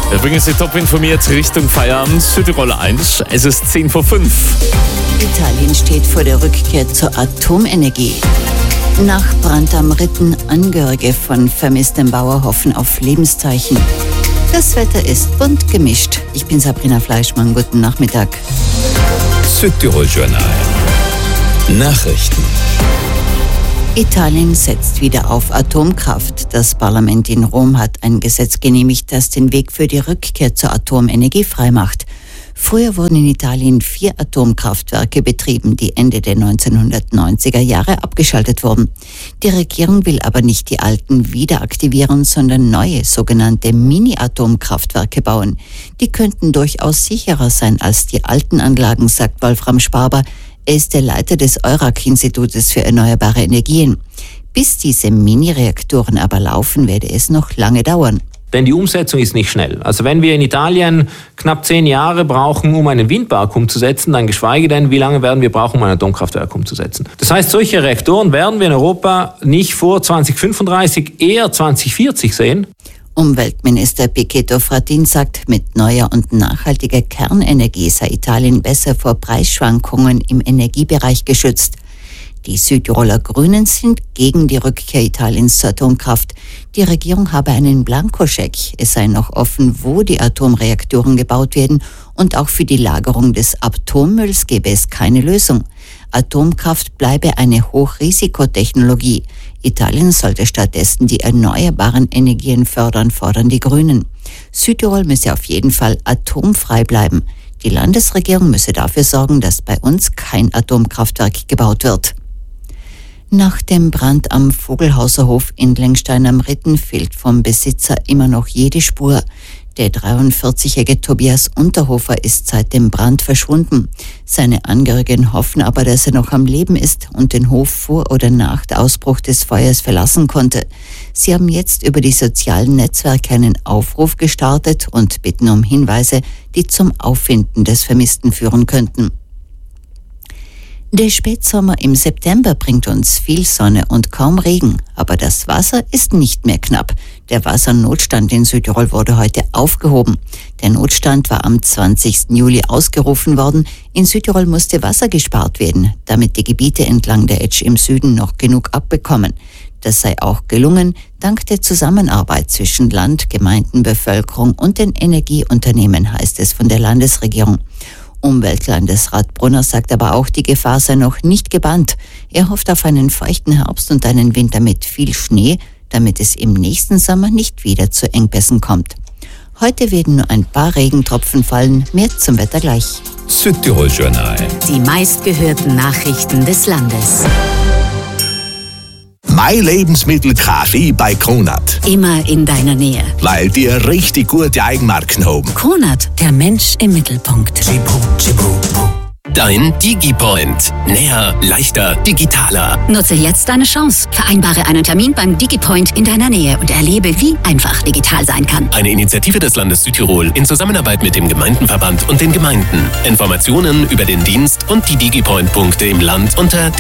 Wir bringen Sie top informiert Richtung Feierabend. Südtirol 1, es ist 10 vor 5. Italien steht vor der Rückkehr zur Atomenergie. Nach Brand am Ritten, Angehörige von vermisstem Bauer hoffen auf Lebenszeichen. Das Wetter ist bunt gemischt. Ich bin Sabrina Fleischmann, guten Nachmittag. Südtirol Journal. Nachrichten. Italien setzt wieder auf Atomkraft. Das Parlament in Rom hat ein Gesetz genehmigt, das den Weg für die Rückkehr zur Atomenergie freimacht. Früher wurden in Italien 4 Atomkraftwerke betrieben, die Ende der 1990er Jahre abgeschaltet wurden. Die Regierung will aber nicht die alten wieder aktivieren, sondern neue sogenannte Mini-Atomkraftwerke bauen. Die könnten durchaus sicherer sein als die alten Anlagen, sagt Wolfram Sparber. Er ist der Leiter des EURAC-Institutes für erneuerbare Energien. Bis diese Mini-Reaktoren aber laufen, werde es noch lange dauern. Denn die Umsetzung ist nicht schnell. Also wenn wir in Italien knapp 10 Jahre brauchen, um einen Windpark umzusetzen, dann geschweige denn, wie lange werden wir brauchen, um ein Atomkraftwerk umzusetzen. Das heißt, solche Reaktoren werden wir in Europa nicht vor 2035, eher 2040 sehen. Umweltminister Pichetto Fratin sagt, mit neuer und nachhaltiger Kernenergie sei Italien besser vor Preisschwankungen im Energiebereich geschützt. Die Südtiroler Grünen sind gegen die Rückkehr Italiens zur Atomkraft. Die Regierung habe einen Blankoscheck. Es sei noch offen, wo die Atomreaktoren gebaut werden, und auch für die Lagerung des Atommülls gebe es keine Lösung. Atomkraft bleibe eine Hochrisikotechnologie. Italien sollte stattdessen die erneuerbaren Energien fördern, fordern die Grünen. Südtirol müsse auf jeden Fall atomfrei bleiben. Die Landesregierung müsse dafür sorgen, dass bei uns kein Atomkraftwerk gebaut wird. Nach dem Brand am Vogelhauser Hof in Lengstein am Ritten fehlt vom Besitzer immer noch jede Spur. Der 43-jährige Tobias Unterhofer ist seit dem Brand verschwunden. Seine Angehörigen hoffen aber, dass er noch am Leben ist und den Hof vor oder nach dem Ausbruch des Feuers verlassen konnte. Sie haben jetzt über die sozialen Netzwerke einen Aufruf gestartet und bitten um Hinweise, die zum Auffinden des Vermissten führen könnten. Der Spätsommer im September bringt uns viel Sonne und kaum Regen, aber das Wasser ist nicht mehr knapp. Der Wassernotstand in Südtirol wurde heute aufgehoben. Der Notstand war am 20. Juli ausgerufen worden. In Südtirol musste Wasser gespart werden, damit die Gebiete entlang der Etsch im Süden noch genug abbekommen. Das sei auch gelungen, dank der Zusammenarbeit zwischen Land, Gemeinden, Bevölkerung und den Energieunternehmen, heißt es von der Landesregierung. Umweltlandesrat Brunner sagt aber auch, die Gefahr sei noch nicht gebannt. Er hofft auf einen feuchten Herbst und einen Winter mit viel Schnee, damit es im nächsten Sommer nicht wieder zu Engpässen kommt. Heute werden nur ein paar Regentropfen fallen, mehr zum Wetter gleich. Südtirol Journal. Die meistgehörten Nachrichten des Landes. Mein Lebensmittel Kaffee bei Kronat. Immer in deiner Nähe. Weil die richtig gute Eigenmarken haben. Kronat, der Mensch im Mittelpunkt. Dein DigiPoint. Näher, leichter, digitaler. Nutze jetzt deine Chance. Vereinbare einen Termin beim DigiPoint in deiner Nähe und erlebe, wie einfach digital sein kann. Eine Initiative des Landes Südtirol in Zusammenarbeit mit dem Gemeindenverband und den Gemeinden. Informationen über den Dienst und die DigiPoint-Punkte im Land unter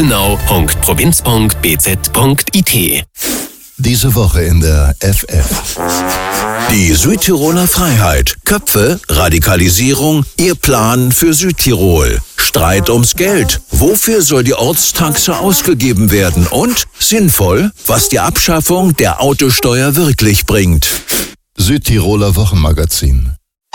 digitalnow.provinz.bz.it. Diese Woche in der FF. Die Südtiroler Freiheit. Köpfe, Radikalisierung, ihr Plan für Südtirol. Streit ums Geld. Wofür soll die Ortstaxe ausgegeben werden? Und sinnvoll, was die Abschaffung der Autosteuer wirklich bringt. Südtiroler Wochenmagazin.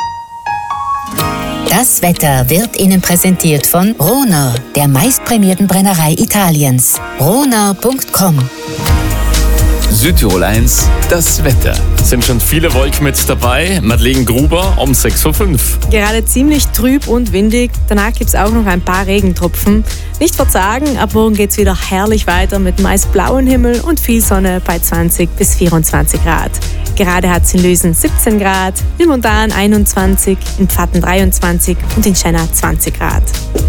Das Wetter wird Ihnen präsentiert von Rohner, der meistprämierten Brennerei Italiens. Rohner.com. Südtirol 1, das Wetter. Es sind schon viele Wolken mit dabei. Madeleine Gruber um 6:05 Uhr. Gerade ziemlich trüb und windig. Danach gibt es auch noch ein paar Regentropfen. Nicht verzagen, ab morgen geht es wieder herrlich weiter mit meist blauem Himmel und viel Sonne bei 20 bis 24 Grad. Gerade hat es in Lösen 17 Grad, in Montan 21, in Pfatten 23 und in Schenna 20 Grad.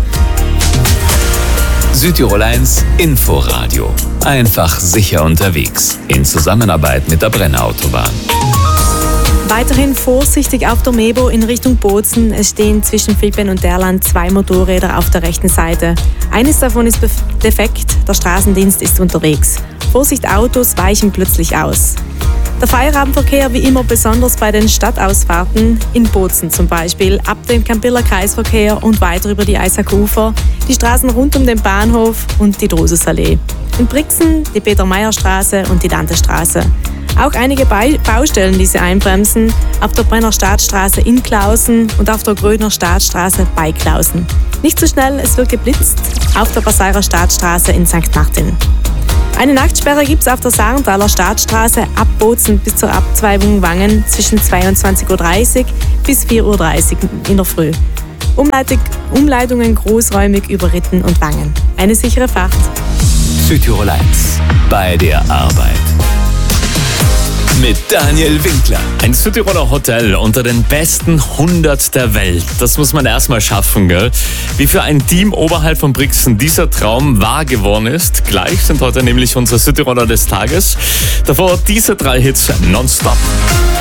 Südtirol 1 Inforadio. Einfach sicher unterwegs. In Zusammenarbeit mit der Brenner-Autobahn. Weiterhin vorsichtig auf der Mebo in Richtung Bozen. Es stehen zwischen Vilpen und Derland 2 Motorräder auf der rechten Seite. Eines davon ist defekt, der Straßendienst ist unterwegs. Vorsicht, Autos weichen plötzlich aus. Der Feierabendverkehr wie immer besonders bei den Stadtausfahrten in Bozen zum Beispiel, ab dem Campiller Kreisverkehr und weiter über die Eisacker-Ufer, die Straßen rund um den Bahnhof und die Drususallee. In Brixen die Peter-Meyer-Straße und die Dantestraße. Auch einige Baustellen, die sie einbremsen, auf der Brenner Staatsstraße in Klausen und auf der Grödner Staatsstraße bei Klausen. Nicht so schnell, es wird geblitzt, auf der Basseirer Staatsstraße in St. Martin. Eine Nachtsperre gibt es auf der Sarenthaler Staatsstraße ab Bozen bis zur Abzweigung Wangen zwischen 22.30 Uhr bis 4.30 Uhr in der Früh. Umleitungen großräumig über Ritten und Wangen. Eine sichere Fahrt. Südtirol 1. Bei der Arbeit. Mit Daniel Winkler. Ein Südtiroler Hotel unter den besten 100 der Welt. Das muss man erstmal schaffen, gell? Wie für ein Team oberhalb von Brixen dieser Traum wahr geworden ist. Gleich sind heute nämlich unsere Südtiroler des Tages. Davor diese 3 Hits nonstop.